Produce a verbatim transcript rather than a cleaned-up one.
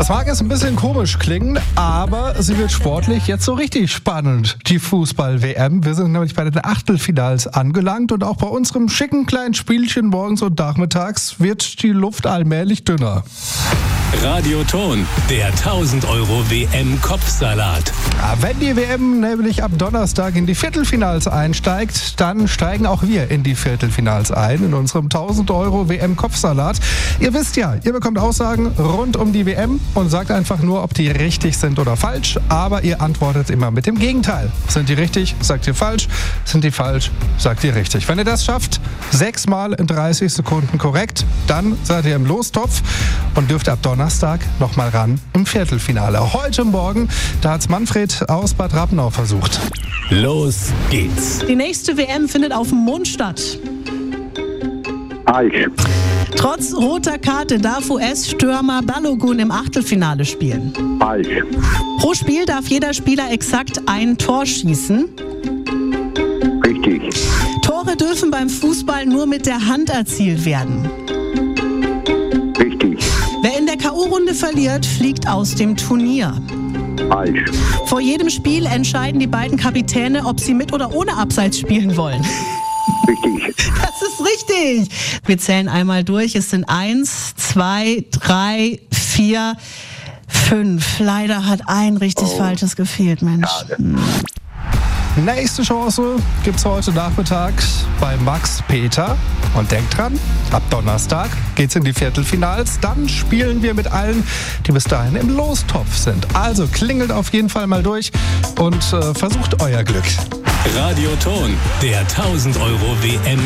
Das mag jetzt ein bisschen komisch klingen, aber sie wird sportlich jetzt so richtig spannend, die Fußball-W M. Wir sind nämlich bei den Achtelfinals angelangt und auch bei unserem schicken kleinen Spielchen morgens und nachmittags wird die Luft allmählich dünner. Radioton, der tausend Euro W M-Kopfsalat. Ja, wenn die W M nämlich ab Donnerstag in die Viertelfinals einsteigt, dann steigen auch wir in die Viertelfinals ein, in unserem tausend Euro W M-Kopfsalat. Ihr wisst ja, ihr bekommt Aussagen rund um die W M und sagt einfach nur, ob die richtig sind oder falsch, aber ihr antwortet immer mit dem Gegenteil. Sind die richtig, sagt ihr falsch, sind die falsch, sagt ihr richtig. Wenn ihr das schafft, sechsmal in dreißig Sekunden korrekt, dann seid ihr im Lostopf und dürft ab Donnerstag Donnerstag noch mal ran im Viertelfinale. Heute Morgen, da hat's Manfred aus Bad Rappenau versucht. Los geht's. Die nächste W M findet auf dem Mond statt. Falsch. Trotz roter Karte darf U S-Stürmer Balogun im Achtelfinale spielen. Falsch. Pro Spiel darf jeder Spieler exakt ein Tor schießen. Richtig. Tore dürfen beim Fußball nur mit der Hand erzielt werden. Richtig. Wer in der K O-Runde verliert, fliegt aus dem Turnier. Falsch. Vor jedem Spiel entscheiden die beiden Kapitäne, ob sie mit oder ohne Abseits spielen wollen. Richtig. Das ist richtig. Wir zählen einmal durch. Es sind eins, zwei, drei, vier, fünf. Leider hat ein richtig Oh. Falsches gefehlt, Mensch. Hm. Nächste Chance gibt's heute Nachmittag bei Max Peter. Und denkt dran, ab Donnerstag geht's in die Viertelfinals. Dann spielen wir mit allen, die bis dahin im Lostopf sind. Also klingelt auf jeden Fall mal durch und äh, versucht euer Glück. Radioton, der tausend Euro W M